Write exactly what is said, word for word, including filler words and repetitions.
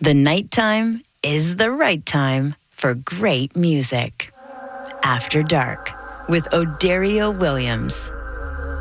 The nighttime is the right time for great music. After Dark with Odario Williams.